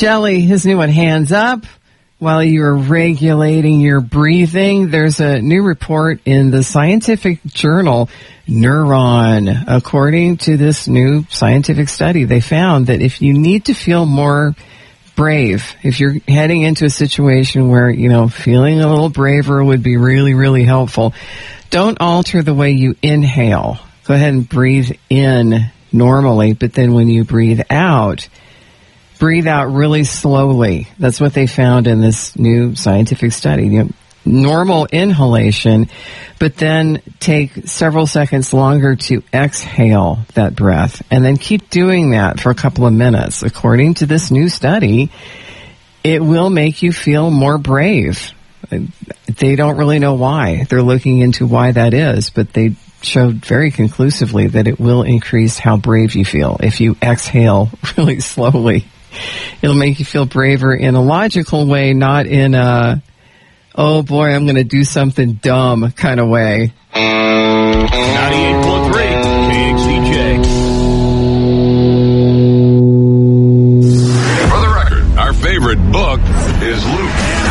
Shelley, his new one, Hands Up. While you're regulating your breathing, there's a new report in the scientific journal Neuron. According to this new scientific study, they found that if you need to feel more brave, if you're heading into a situation where, feeling a little braver would be really, really helpful, don't alter the way you inhale. Go ahead and breathe in normally, but then when you breathe out really slowly. That's what they found in this new scientific study. Normal inhalation, but then take several seconds longer to exhale that breath, and then keep doing that for a couple of minutes. According to this new study, it will make you feel more brave. They don't really know why. They're looking into why that is, but they showed very conclusively that it will increase how brave you feel if you exhale really slowly. It'll make you feel braver in a logical way, not in a, oh boy, I'm going to do something dumb kind of way. 98.3 KXD.